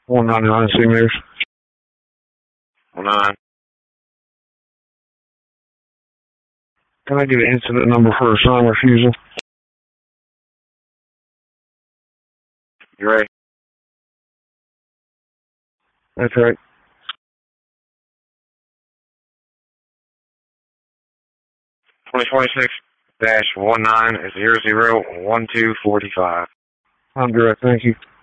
199 centimeters. 19. Can I get an incident number for assign refusal? You ready? That's right. 2026-19001245. I'm direct, thank you.